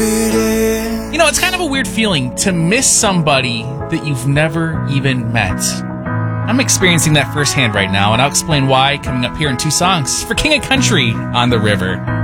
You know, it's kind of a weird feeling to miss somebody that you've never even met. I'm experiencing that firsthand right now, and I'll explain why coming up here in 2 songs for King of Country on the River.